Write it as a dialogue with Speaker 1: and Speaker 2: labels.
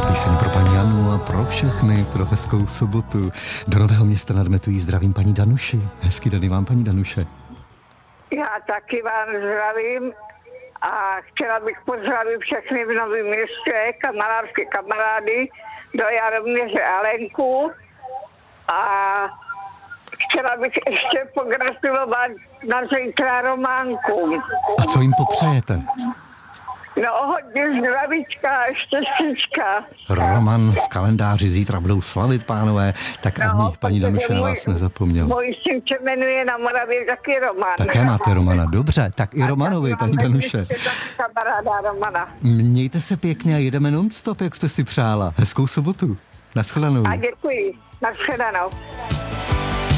Speaker 1: Píseň pro paní Janu a pro všechny, pro hezkou sobotu. Do Nového Města nad Metují zdravím paní Danuši. Hezký den vám, paní Danuše.
Speaker 2: Já taky vám zdravím a chtěla bych pozdravit všechny v Novém Městě, kamarády, do Jaromíře Alenku a chtěla bych ještě pogratulovat na zítra Románku.
Speaker 1: A co jim popřejete?
Speaker 2: No hodně zdravíčka a štěstíčka.
Speaker 1: Roman v kalendáři zítra budou slavit, pánové, tak ani paní Danuše na vás nezapomněl.
Speaker 2: Můj syn se jmenuje na Moravě taky Roman.
Speaker 1: Také máte Romana, dobře, tak i Romanovi, paní Danuše.
Speaker 2: Kamaráda Romana.
Speaker 1: Mějte se pěkně a jedeme non-stop, jak jste si přála. Hezkou sobotu. Naschledanou.
Speaker 2: A děkuji. Naschledanou.